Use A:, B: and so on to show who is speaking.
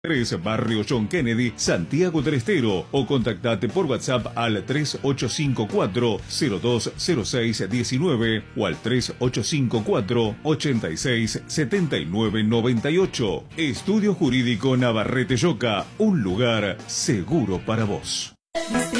A: 3, Barrio John Kennedy, Santiago del Estero, o contactate por WhatsApp al 3854-020619 o al 3854-867998. Estudio Jurídico Navarrete Yoca, un lugar seguro para vos.